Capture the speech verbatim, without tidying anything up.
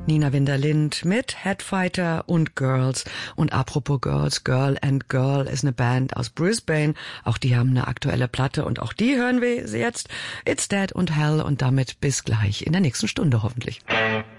Nina Winterlind mit Headfighter und Girls. Und apropos Girls, Girl and Girl ist eine Band aus Brisbane. Auch die haben eine aktuelle Platte und auch die hören wir jetzt. It's Dead und Hell und damit bis gleich in der nächsten Stunde hoffentlich.